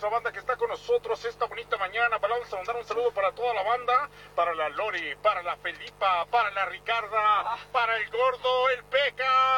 banda que está con nosotros esta bonita mañana. Vamos a mandar un saludo para toda la banda, para la Lori, para la Felipa, para la Ricarda, para el Gordo, el Peca.